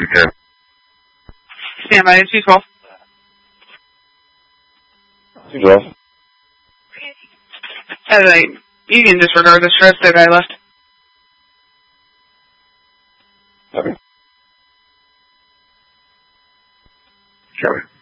210. Stand by 212. 212. You can disregard this stress, the guy left. Okay. Copy.